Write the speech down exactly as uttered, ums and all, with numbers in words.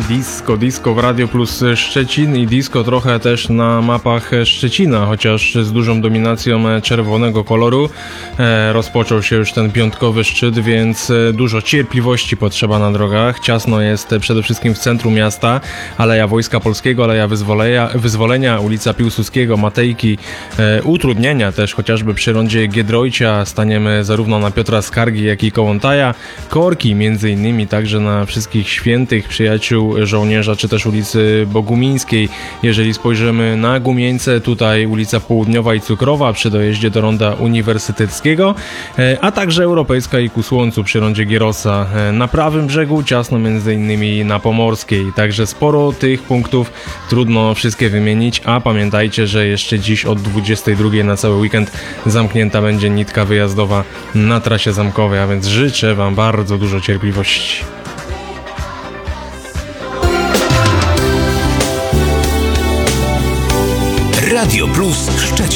Disco, disco w Radio Plus Szczecin i disco trochę też na mapach Szczecina, chociaż z dużą dominacją czerwonego koloru. E, rozpoczął się już ten piątkowy szczyt, więc dużo cierpliwości potrzeba na drogach. Ciasno jest przede wszystkim w centrum miasta. Aleja Wojska Polskiego, Aleja Wyzwolenia, Wyzwolenia, ulica Piłsudskiego, Matejki. E, utrudnienia też chociażby przy rondzie Giedroycia. Staniemy zarówno na Piotra Skargi, jak i Kołątaja. Korki między innymi także na Wszystkich Świętych, Przyjaciół Żołnierza, czy też ulicy Bogumińskiej. Jeżeli spojrzymy na Gumieńce, tutaj ulica Południowa i Cukrowa przy dojeździe do ronda Uniwersyteckiego, a także Europejska i ku Słońcu przy rondzie Gierosa. Na prawym brzegu ciasno między innymi na Pomorskiej, także sporo tych punktów, trudno wszystkie wymienić, a pamiętajcie, że jeszcze dziś od dwudziestej drugiej na cały weekend zamknięta będzie nitka wyjazdowa na trasie zamkowej, a więc życzę Wam bardzo dużo cierpliwości. Radio Plus Szczecin.